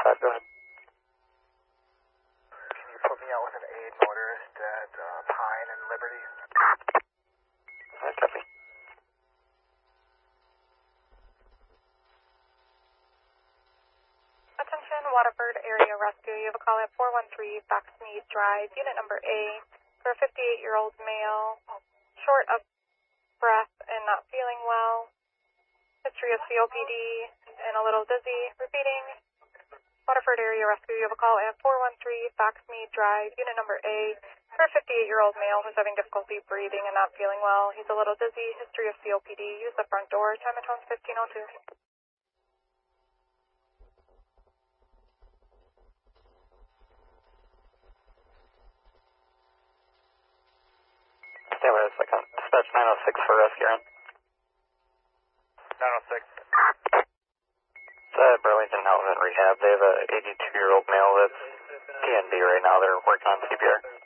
go ahead. Can you put me out with an aid motorist at Pine and Liberty? Copy. Attention, Waterford Area Rescue. You have a call at 413 Foxmead Drive, unit number A, for a 58-year-old male, short of breath and not feeling well. History of COPD and a little dizzy. Repeating, Waterford Area Rescue. You have a call at 413 Foxmead Drive, unit number A, for a 58-year-old male who's having difficulty breathing and not feeling well. He's a little dizzy. History of COPD. Use the front door. Time and tone's 1502. Stay with us a second. Dispatch 906 for rescue. 906. It's Burlington Health and Rehab. They have a 82-year-old male that's PNB right now. They're working on CPR.